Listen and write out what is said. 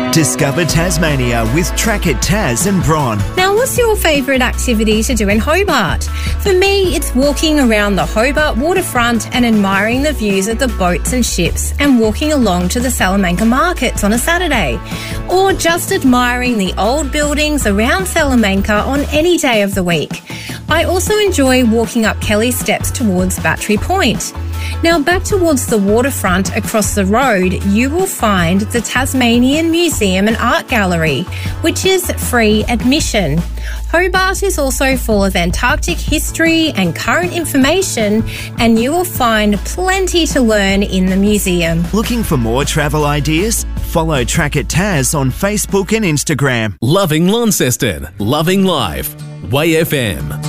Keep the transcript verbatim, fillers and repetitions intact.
Discover Tasmania with Track It Tas and Bron. Now, what's your favourite activity to do in Hobart? For me, it's walking around the Hobart waterfront and admiring the views of the boats and ships and walking along to the Salamanca markets on a Saturday. Or just admiring the old buildings around Salamanca on any day of the week. I also enjoy walking up Kelly Steps towards Battery Point. Now, back towards the waterfront across the road, you will find the Tasmanian Museum and Art Gallery, which is free admission. Hobart is also full of Antarctic history and current information, and you will find plenty to learn in the museum. Looking for more travel ideas? Follow Track It Tas on Facebook and Instagram. Loving Launceston, loving life. Way F M.